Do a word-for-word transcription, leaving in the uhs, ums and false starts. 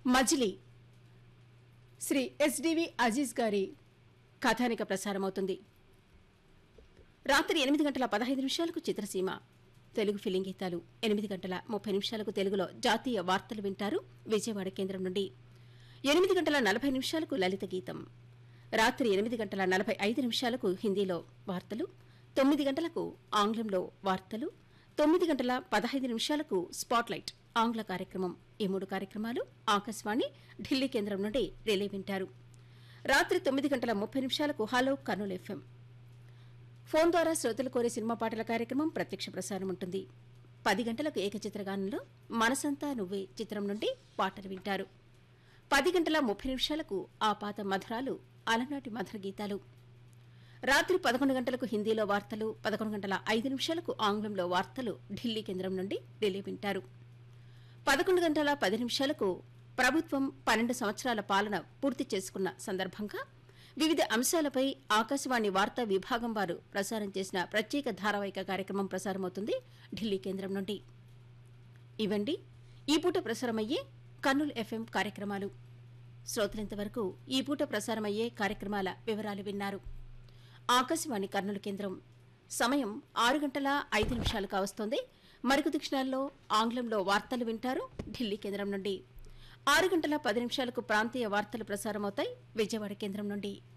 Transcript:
మజిలీ Shri SDV Aziz గారి కథానిక ప్రసారమవుతుంది. రాత్రి ఎనిమిది గంటల పదహైదు నిమిషాలకు చిత్రసీమ తెలుగు ఫిలిం గీతాలు, ఎనిమిది గంటల ముప్పై నిమిషాలకు తెలుగులో జాతీయ వార్తలు వింటారు విజయవాడ కేంద్రం నుండి. ఎనిమిది గంటల నలభై నిమిషాలకు లలిత గీతం. రాత్రి ఎనిమిది గంటల నలభై ఐదు నిమిషాలకు హిందీలో వార్తలు, తొమ్మిది గంటలకు ఆంగ్లంలో వార్తలు, తొమ్మిది గంటల పదహైదు నిమిషాలకు స్పాట్లైట్ ఆంగ్ల కార్యక్రమం. ఈ మూడు కార్యక్రమాలు ఆకాశవాణి ఢిల్లీ కేంద్రం నుండి రిలే వింటారు. రాత్రి తొమ్మిది గంటల ముప్పై నిమిషాలకు హలో కర్నూలు ఎఫ్ఎం ఫోన్ ద్వారా శ్రోతలు కోరే సినిమా పాటల కార్యక్రమం ప్రత్యక్ష ప్రసారం ఉంటుంది. పది గంటలకు ఏకచిత్రగానంలో మనసంతా నువ్వే చిత్రం నుండి పాటలు వింటారు. పది గంటల ముప్పై నిమిషాలకు ఆ పాత మధురాలు అలనాటి మధుర గీతాలు. రాత్రి పదకొండు గంటలకు హిందీలో వార్తలు, పదకొండు గంటల ఐదు నిమిషాలకు ఆంగ్లంలో వార్తలు ఢిల్లీ కేంద్రం నుండి రిలే వింటారు. పదకొండు గంటల పది నిమిషాలకు ప్రభుత్వం పన్నెండు సంవత్సరాల పాలన పూర్తి చేసుకున్న సందర్భంగా వివిధ అంశాలపై ఆకాశవాణి వార్తా విభాగం వారు ప్రసారం చేసిన ప్రత్యేక ధారావాహిక కార్యక్రమం ప్రసారమవుతుంది ఢిల్లీ కేంద్రం నుండి. ఇవండి ఈ పూట ప్రసారమయ్యే కర్నూలు ఎఫ్ఎం కార్యక్రమాలు. శ్రోతలింతవరకు ఈ పూట ప్రసారమయ్యే కార్యక్రమాల వివరాలు విన్నారు. ఆకాశవాణి కర్నూలు కేంద్రం సమయం ఆరు గంటల ఐదు నిమిషాలు కావస్తోంది. మరికొద్ది క్షణాల్లో ఆంగ్లంలో వార్తలు వింటారు ఢిల్లీ కేంద్రం నుండి. ఆరు గంటల పది నిమిషాలకు ప్రాంతీయ వార్తలు ప్రసారమవుతాయి విజయవాడ కేంద్రం నుండి.